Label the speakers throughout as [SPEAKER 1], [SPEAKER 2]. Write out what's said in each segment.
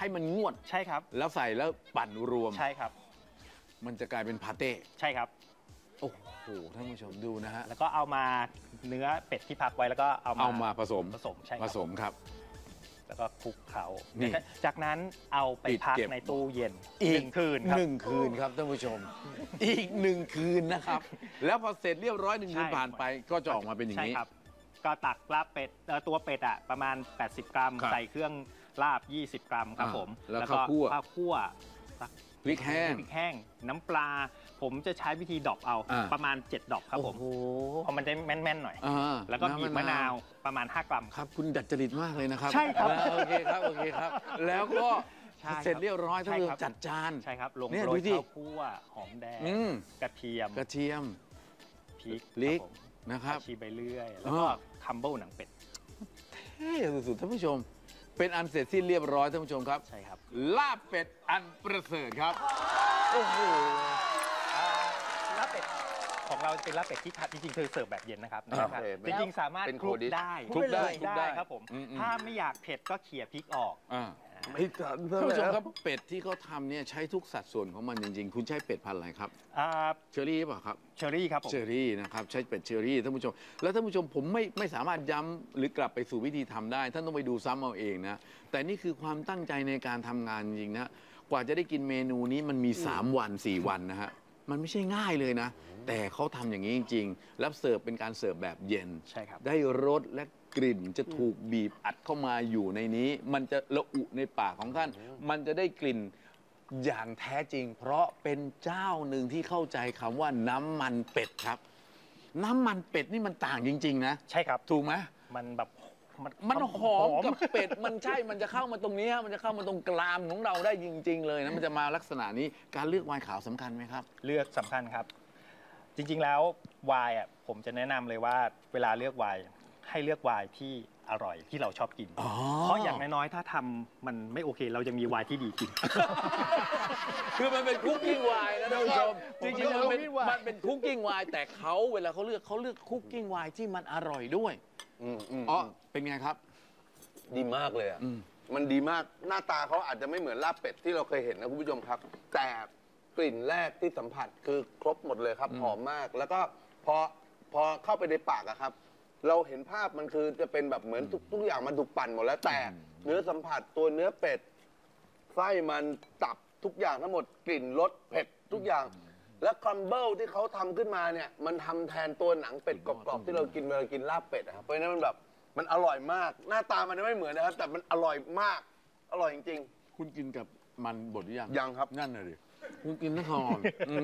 [SPEAKER 1] ให้มันงวด
[SPEAKER 2] ใช่ครับ
[SPEAKER 1] แล้วใส่แล้วปั่นรวม
[SPEAKER 2] ใช่ครับ
[SPEAKER 1] มันจะกลายเป็นพาเต้
[SPEAKER 2] ใช่ครับ
[SPEAKER 1] โอ้โหท่านผู้ชมดูนะฮะ
[SPEAKER 2] แล้วก็เอามาเนื้อเป็ดที่พักไว้แล้วก็เอามา
[SPEAKER 1] ผสม
[SPEAKER 2] ใช่
[SPEAKER 1] ผสมครับ
[SPEAKER 2] แล้วก็คลุกเขาจากนั้นเอาไปพักในตู้เย็น
[SPEAKER 1] อีก
[SPEAKER 2] 1 คืนครับ
[SPEAKER 1] 1 คืนครับท่านผู้ชมอีก1 คืนนะครับแล้วพอเสร็จเรียบร้อย1 คืนผ่านไปก็จะออกมาเป็นอย่างนี้
[SPEAKER 2] ก็ตักลาบเป็ดตัวเป็ดอ่ะประมาณ80 กรัมใส่เครื่องลาบ20 กรัมครับผม
[SPEAKER 1] แล้วก็คั่
[SPEAKER 2] ว
[SPEAKER 1] พริกแห้ง
[SPEAKER 2] น้ำปลาผมจะใช้วิธีดอกเอาประมาณ7 ดอกครับผมเพราะมันจะแม่นๆหน่อยแล้วก็บีบมะนาวประมาณ5 กรัม
[SPEAKER 1] ครับคุณดัดจริตมากเลยนะครับ
[SPEAKER 2] ใช่ครับ
[SPEAKER 1] โอเคครับแล้วก็เสร็จเรียบร้อยทั้งจัดจาน
[SPEAKER 2] ใช่ครับลงโรยข้าวคั่วหอมแดงกระเทียมพริก
[SPEAKER 1] นะครับ
[SPEAKER 2] ชีใบเลื่อยแล้วก็คัมเบิลหนังเป็ด
[SPEAKER 1] เท่สุดๆท่านผู้ชมเป็นอันเสร็จสิ้นเรียบร้อยท่านผู้ชมครับ
[SPEAKER 2] ใช่ครับ
[SPEAKER 1] ลาบเป็ดอันประเสริฐครับโอ้โห
[SPEAKER 2] ลาบเป็ดของเราเป็นลาบเป็ดที่จริงๆคือเสิร์ฟแบบเย็นนะครับจริงๆสามารถคลุกได้ครับผมถ้าไม่อยากเผ็ดก็เขี่ยพริกออก
[SPEAKER 1] ท่านผู้ชมครับเป็ดที่เขาทำเนี่ยใช้ทุกสัดส่วนของมันจริงๆคุณใช้เป็ดพันธุ์อะไรครับเชอรี่ป่ะครับ
[SPEAKER 2] เชอรี่ครับ
[SPEAKER 1] เชอรี่นะครับใช้เป็ดเชอรี่ท่านผู้ชมแล้วท่านผู้ชมผมไม่สามารถย้ำหรือกลับไปสู่วิธีทำได้ท่านต้องไปดูซ้ำเอาเองนะแต่นี่คือความตั้งใจในการทำงานจริงนะกว่าจะได้กินเมนูนี้มันมี3 วัน 4 วันนะฮะมันไม่ใช่ง่ายเลยนะแต่เขาทำอย่างนี้จริงๆแล้วเสิร์ฟเป็นการเสิร์ฟแบบเย็น
[SPEAKER 2] ใช่ครับ
[SPEAKER 1] ได้รสและกลิ่นจะถูกบีบอัดเข้ามาอยู่ในนี้มันจะระอุในปากของท่านมันจะได้กลิ่นอย่างแท้จริงเพราะเป็นเจ้าหนึ่งที่เข้าใจคำว่าน้ำมันเป็ดครับน้ำมันเป็ดนี่มันต่างจริงๆนะ
[SPEAKER 2] ใช่ครับ
[SPEAKER 1] ถูกไหม
[SPEAKER 2] มันแบบ
[SPEAKER 1] มันหอมกับเป็ดมันใช่มันจะเข้ามาตรงนี้มันจะเข้ามาตรงกรามของเราได้จริงๆเลยนะมันจะมาลักษณะนี้การเลือกไวน์ขาวสำคัญไหมครับ
[SPEAKER 2] เลือกสำคัญครับจริงๆแล้วไวน์อ่ะผมจะแนะนำเลยว่าเวลาเลือกไวน์ให้เลือกไวน์ที่อร่อยที่เราชอบกินเพราะอย่างน้อยๆถ้าทำมันไม่โอเคเราจะมีไวน์ที่ดีกิน
[SPEAKER 1] คือมันเป็นคุกกิ้งไวน์นะท่านผู้ชมจริงๆมันเป็นคุกกิ้งไวน์แต่เวลาเขาเลือกคุกกิ้งไวน์ที่มันอร่อยด้วยเป็นไงครับ
[SPEAKER 3] ดีมากเลยอ่ะมันดีมากหน้าตาเขาอาจจะไม่เหมือนลาบเป็ดที่เราเคยเห็นนะคุณผู้ชมครับแต่กลิ่นแรกที่สัมผัสคือครบหมดเลยครับหอมมากแล้วก็พอเข้าไปในปากอะครับเราเห็นภาพมันคือจะเป็นแบบเหมือนทุกอย่างมันถูกปั่นหมดแล้วแต่เนื้อสัมผัสตัวเนื้อเป็ดไส้มันตับทุกอย่างทั้งหมดกลิ่นรสเผ็ดทุกอย่างและครัมเบิลที่เขาทำขึ้นมาเนี่ยมันทำแทนตัวหนังเป็ดกรอบๆที่เรากินเวลากินลาบเป็ดครับเพราะฉะนั้นมันแบบมันอร่อยมากหน้าตามันไม่เหมือนนะครับแต่มันอร่อยมากอร่อยจริง
[SPEAKER 1] ๆคุณกินกับมันบดหรือ
[SPEAKER 3] ยังครับ
[SPEAKER 1] นั่นน่ะดิคุณกินทั้งคอน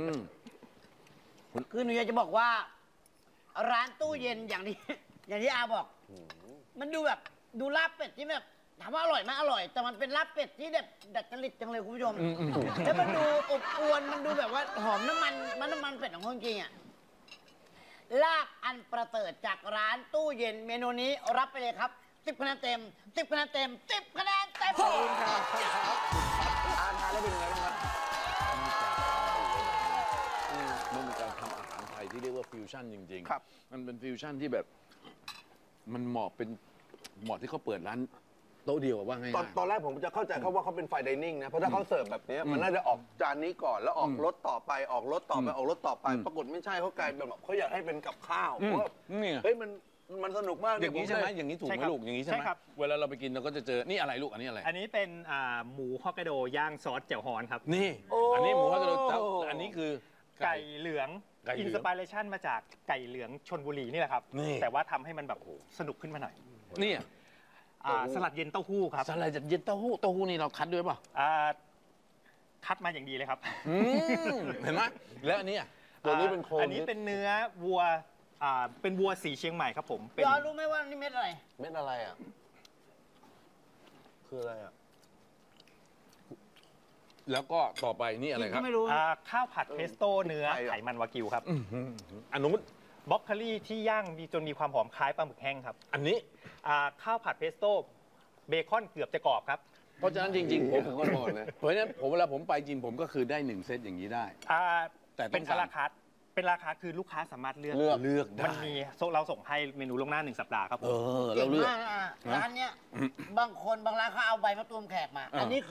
[SPEAKER 4] คือหนูอยากจะบอกว่าร้านตู้เย็นอย่างที่อาบอกมันดูแบบดูลาบเป็ดที่แบบถามว่าอร่อยไหมอร่อยแต่มันเป็นลาบเป็ดที่แบบดัดจริตจังเลยคุณผู้ชมแล้วมันดูอบอวลมันดูแบบว่าหอมน้ำมันเป็ดของคนจริงอ่ะลาบอันประเสริฐจากร้านตู้เย็นเมนูนี้รับไปเลยครับ10 คะแนนเต็ม10 คะแนนเต็ม10 คะแนนเต็มขอบคุณครับ
[SPEAKER 3] ทานแล้วเป็นยังไงบ้างครับ
[SPEAKER 1] มันเป็นการทำอาหารไทยที่เรียกว่าฟิวชั่นจริง
[SPEAKER 3] ๆครับ
[SPEAKER 1] มันเป็นฟิวชั่นที่แบบมันเหมาะที่เขาเปิดร้านโต๊ะเดียวว่าไง
[SPEAKER 3] ตอนแรกผมจะเข้าใจเขาว่าเขาเป็นไฟไดนิ่งนะเพราะถ้าเขาเสิร์ฟแบบนี้มันน่าจะออกจานนี้ก่อนแล้วออกรสต่อไปออกรสต่อไปออกรสต่อไปปรากฏไม่ใช่เขากลายเป็นแบบเขาอยากให้เป็นกับข้าวเพราะเฮ้ยมันสนุกมาก
[SPEAKER 1] อย่างนี้ใช่ไหมอย่างนี้ถูกไหมลูกอย่างนี้ใช่ไหมเวลาเราไปกินเราก็จะเจอนี่อะไรลูกอันนี้อะไร
[SPEAKER 2] อันนี้เป็นหมูฮอกไกโดย่างซอสแจ่วฮอนครับ
[SPEAKER 1] นี่อันนี้หมูฮอกไกโดอันนี้คือ
[SPEAKER 2] ไก่เหลืองอินสปิเรชันมาจากไก่เหลืองชลบุรีนี่แหละครับแต่ว่าทำให้มันแบบสนุกขึ้นมาหน่อย
[SPEAKER 1] นี่
[SPEAKER 2] สลัดเย็นเต้าหู้ครับ
[SPEAKER 1] สลัดเย็นเต้าหู้นี่เราคัดด้วยป่ะ
[SPEAKER 2] คัดมาอย่างดีเลยครับ
[SPEAKER 1] เห็นไหมแล้วอันนี้
[SPEAKER 3] ตัวนี้เป็นโครง
[SPEAKER 2] อันนี้เป็นเนื้อวัวเป็นวัวสีเชียงใหม่ครับผม
[SPEAKER 4] ยอรู้ไหมว่านี่เม็ดอะไร
[SPEAKER 3] อ่ะคืออะไรอ่ะ
[SPEAKER 1] แล้วก็ต่อไปนี่อะไรครับ
[SPEAKER 4] ไม่รู้
[SPEAKER 2] ข้าวผัดเพสโต้เนื้อไขมันวากิวครับ
[SPEAKER 1] อันนู้น
[SPEAKER 2] บล็อกโคลี่ที่ย่างจนมีความหอมคล้ายปลาหมึกแห้งครับ
[SPEAKER 1] อันนี้
[SPEAKER 2] ข้าวผัดเพสโต้เบคอนเกือบจะกรอบครับ
[SPEAKER 1] เพราะฉะนั้นจริงๆผมก็หมดเลยเพราะฉะนั้นเวลาผมไปจริงผมก็คือได้1 เซตอย่างนี้ได้
[SPEAKER 2] แต่เป็นราคาคือลูกค้าสามารถเลือก
[SPEAKER 1] ได้
[SPEAKER 2] มันมีเราส่งให้เมนูล่วงหน้า1 สัปดาห์ครับ
[SPEAKER 1] เราเลือก
[SPEAKER 4] ร้านเนี้ยบางร้านเขาเอาใบมะตูมแขกมาอันนี้